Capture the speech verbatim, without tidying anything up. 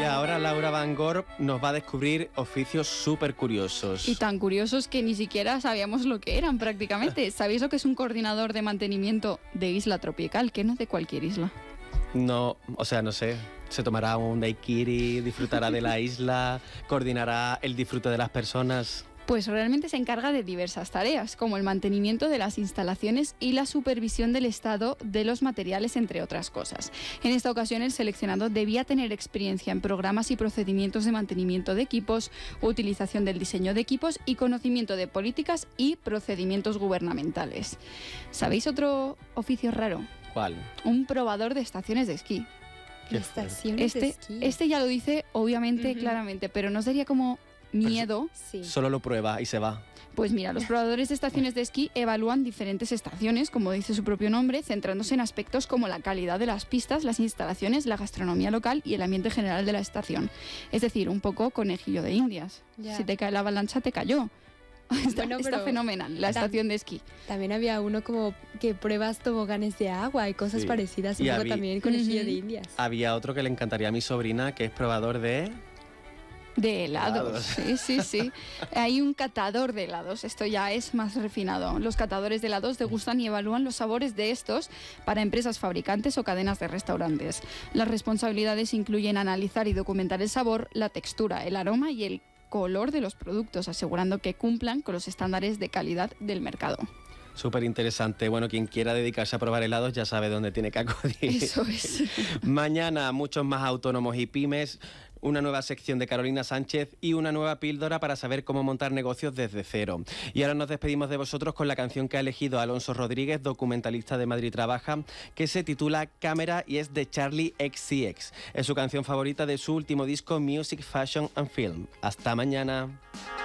ahora Laura Van Gogh nos va a descubrir oficios súper curiosos. Y tan curiosos que ni siquiera sabíamos lo que eran prácticamente. ¿Sabéis lo que es un coordinador de mantenimiento de isla tropical? Que no es de cualquier isla. No, o sea, no sé. Se tomará un daiquiri, disfrutará de la isla, coordinará el disfrute de las personas. Pues realmente se encarga de diversas tareas, como el mantenimiento de las instalaciones y la supervisión del estado de los materiales, entre otras cosas. En esta ocasión, el seleccionado debía tener experiencia en programas y procedimientos de mantenimiento de equipos, utilización del diseño de equipos y conocimiento de políticas y procedimientos gubernamentales. ¿Sabéis otro oficio raro? ¿Cuál? Un probador de estaciones de esquí. ¿De estaciones Este, de esquí? este ya lo dice, obviamente, Ujú. claramente, pero ¿no sería como miedo? Sí. Solo lo prueba y se va. Pues mira, los probadores de estaciones de esquí evalúan diferentes estaciones, como dice su propio nombre, centrándose en aspectos como la calidad de las pistas, las instalaciones, la gastronomía local y el ambiente general de la estación. Es decir, un poco conejillo de indias. Ya. Si te cae la avalancha, te cayó. Está, Bueno, está pero fenomenal la tam- estación de esquí. También había uno como que pruebas toboganes de agua y cosas Sí. parecidas, un Y poco habí- también conejillo Ujú. de indias. Había otro que le encantaría a mi sobrina, que es probador de... De helados, Helados. sí, sí, sí. Hay un catador de helados, esto ya es más refinado. Los catadores de helados degustan y evalúan los sabores de estos para empresas fabricantes o cadenas de restaurantes. Las responsabilidades incluyen analizar y documentar el sabor, la textura, el aroma y el color de los productos, asegurando que cumplan con los estándares de calidad del mercado. Súper interesante. Bueno, quien quiera dedicarse a probar helados ya sabe dónde tiene que acudir. Eso es. Mañana muchos más autónomos y pymes, una nueva sección de Carolina Sánchez y una nueva píldora para saber cómo montar negocios desde cero. Y ahora nos despedimos de vosotros con la canción que ha elegido Alonso Rodríguez, documentalista de Madrid Trabaja, que se titula Cámara y es de Charlie X C X. Es su canción favorita de su último disco Music, Fashion and Film. Hasta mañana.